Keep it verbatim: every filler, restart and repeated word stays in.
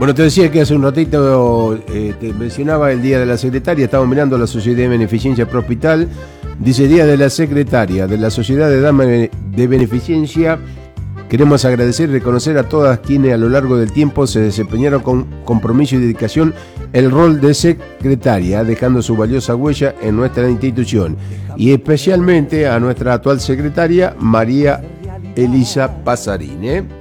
Bueno, te decía que hace un ratito eh, te mencionaba el Día de la Secretaria. Estamos mirando la Sociedad de Beneficencia Pro Hospital. Dice Día de la Secretaria de la Sociedad de Damas de Beneficencia. Queremos agradecer y reconocer a todas quienes a lo largo del tiempo se desempeñaron con compromiso y dedicación el rol de secretaria, dejando su valiosa huella en nuestra institución. Y especialmente a nuestra actual secretaria, María Elisa Pasarín, ¿eh?